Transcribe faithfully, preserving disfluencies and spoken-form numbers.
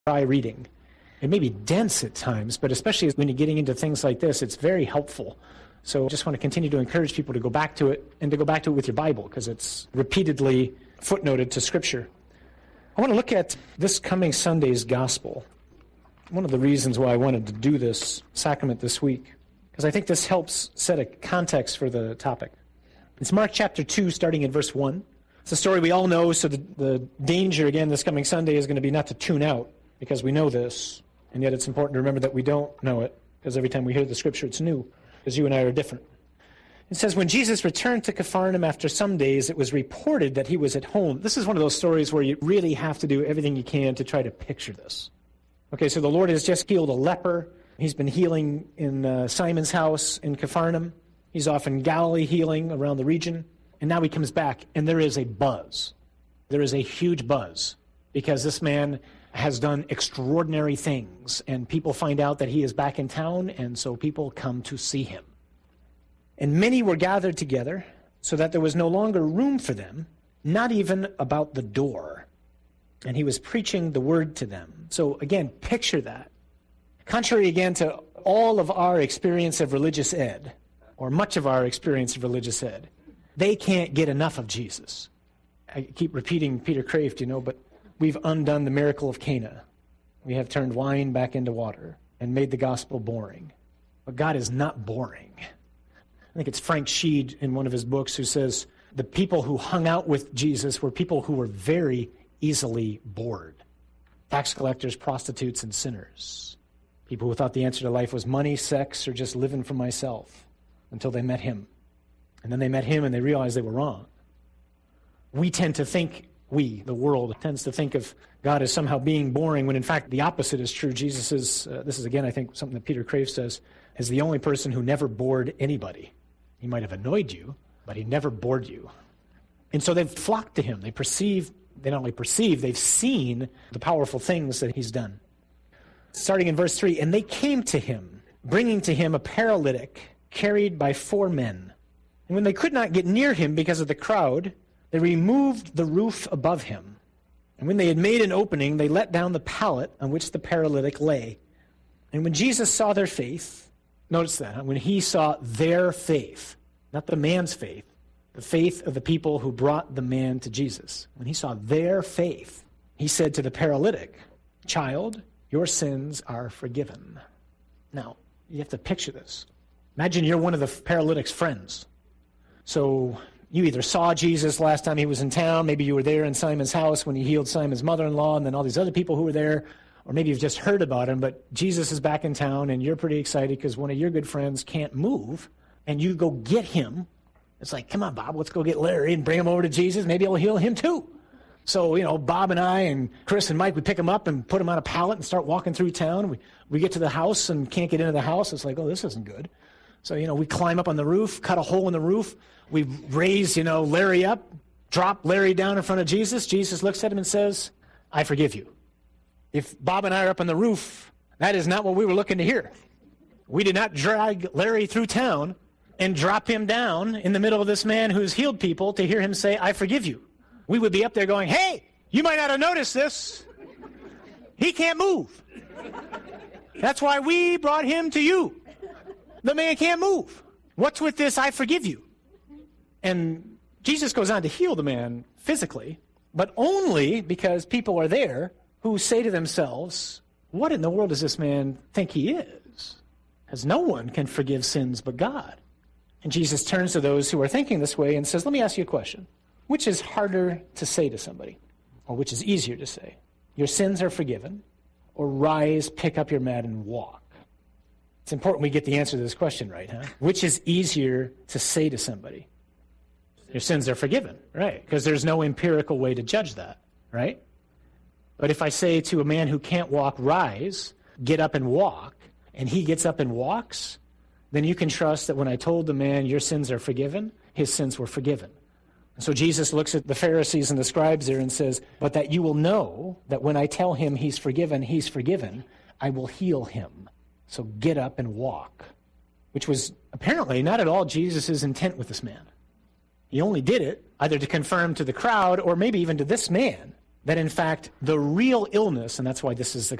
dry reading. It may be dense at times, but especially when you're getting into things like this, it's very helpful. So I just want to continue to encourage people to go back to it and to go back to it with your Bible because it's repeatedly footnoted to Scripture. I want to look at this coming Sunday's gospel. One of the reasons why I wanted to do this sacrament this week, because I think this helps set a context for the topic. It's Mark chapter two, starting in verse one. It's a story we all know, so the, the danger, again, this coming Sunday is going to be not to tune out, because we know this, and yet it's important to remember that we don't know it, because every time we hear the Scripture, it's new, because you and I are different. It says, when Jesus returned to Capharnaum after some days, it was reported that he was at home. This is one of those stories where you really have to do everything you can to try to picture this. Okay, so the Lord has just healed a leper. He's been healing in uh, Simon's house in Capharnaum. He's off in Galilee healing around the region. And now he comes back, and there is a buzz. There is a huge buzz, because this man has done extraordinary things, and people find out that he is back in town, and so people come to see him. And many were gathered together, so that there was no longer room for them, not even about the door. And he was preaching the word to them. So again, picture that. Contrary again to all of our experience of religious ed, or much of our experience of religious ed, they can't get enough of Jesus. I keep repeating Peter Kraft, you know, but we've undone the miracle of Cana. We have turned wine back into water and made the gospel boring. But God is not boring. I think it's Frank Sheed in one of his books who says the people who hung out with Jesus were people who were very easily bored. Tax collectors, prostitutes, and sinners. People who thought the answer to life was money, sex, or just living for myself until they met him. And then they met him and they realized they were wrong. We tend to think, we, the world, tends to think of God as somehow being boring when in fact the opposite is true. Jesus is, uh, this is again I think something that Peter Kraft says, is the only person who never bored anybody. He might have annoyed you, but he never bored you. And so they've flocked to him. They perceive, they not only perceive, they've seen the powerful things that he's done. Starting in verse three, and they came to him, bringing to him a paralytic carried by four men. And when they could not get near him because of the crowd, they removed the roof above him. And when they had made an opening, they let down the pallet on which the paralytic lay. And when Jesus saw their faith, notice that, when he saw their faith, not the man's faith, the faith of the people who brought the man to Jesus. When he saw their faith, he said to the paralytic, "Child, your sins are forgiven." Now, you have to picture this. Imagine you're one of the paralytic's friends. So you either saw Jesus last time he was in town, maybe you were there in Simon's house when he healed Simon's mother-in-law, and then all these other people who were there, or maybe you've just heard about him, but Jesus is back in town, and you're pretty excited because one of your good friends can't move, and you go get him. It's like, come on, Bob, let's go get Larry and bring him over to Jesus. Maybe I'll heal him too. So, you know, Bob and I and Chris and Mike, we pick him up and put him on a pallet and start walking through town. We, we get to the house and can't get into the house. It's like, oh, this isn't good. So, you know, we climb up on the roof, cut a hole in the roof. We raise, you know, Larry up, drop Larry down in front of Jesus. Jesus looks at him and says, "I forgive you." If Bob and I are up on the roof, that is not what we were looking to hear. We did not drag Larry through town and drop him down in the middle of this man who's healed people to hear him say, "I forgive you." We would be up there going, "Hey, you might not have noticed this. He can't move. That's why we brought him to you. The man can't move. What's with this, 'I forgive you'?" And Jesus goes on to heal the man physically, but only because people are there who say to themselves, what in the world does this man think he is? As no one can forgive sins but God. And Jesus turns to those who are thinking this way and says, let me ask you a question. Which is harder to say to somebody? Or which is easier to say? Your sins are forgiven, or rise, pick up your mat, and walk? It's important we get the answer to this question right, huh? Which is easier to say to somebody? Your sins are forgiven, right? Because there's no empirical way to judge that, right? But if I say to a man who can't walk, rise, get up and walk, and he gets up and walks, then you can trust that when I told the man your sins are forgiven, his sins were forgiven. And so Jesus looks at the Pharisees and the scribes there and says, but that you will know that when I tell him he's forgiven, he's forgiven, I will heal him. So get up and walk. Which was apparently not at all Jesus' intent with this man. He only did it either to confirm to the crowd or maybe even to this man that in fact the real illness, and that's why this is